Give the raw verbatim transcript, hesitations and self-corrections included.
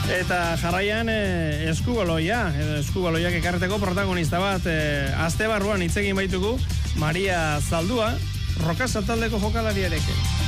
Eta jarraian e, eskubaloia, edo eskubaloiak ekarreteko protagonista bat, e, aste barruan hitz egin baitugu, Maria Zaldua, Rokasa taldeko jokalariarekin.